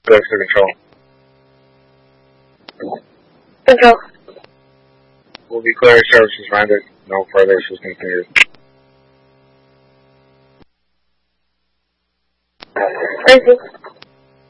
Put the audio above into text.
Goes to control. Control. Will be clear, services rendered. No further assistance needed. Thank you.